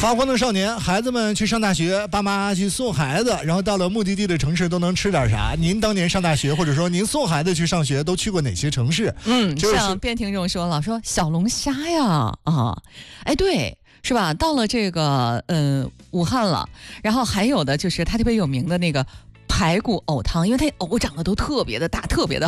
发光的少年，孩子们去上大学，爸妈去送孩子，然后到了目的地的城市都能吃点啥？您当年上大学，或者说您送孩子去上学，都去过哪些城市？ 像边听众说了，说小龙虾呀，哎，对，是吧？到了这个武汉了，然后还有的就是它特别有名的那个排骨藕汤，因为它藕长得都特别的大，特别的